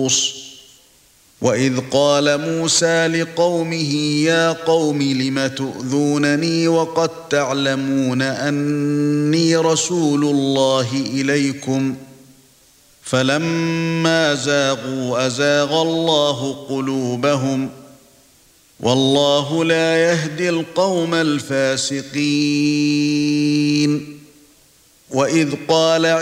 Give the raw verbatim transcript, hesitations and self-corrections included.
مَخْصُوصٍ. وَإِذْ قَالَ مُوسَى لِقَوْمِهِ يَا قَوْمِ لِمَ تُؤْذُونَنِي وَقَدْ تَعْلَمُونَ أَنِّي رَسُولُ اللَّهِ إِلَيْكُمْ فَلَمَّا زَاغُوا أَزَاغَ اللَّهُ قُلُوبَهُمْ وَاللَّهُ لَا يَهْدِي الْقَوْمَ الْفَاسِقِينَ. وَإِذْ قَالَ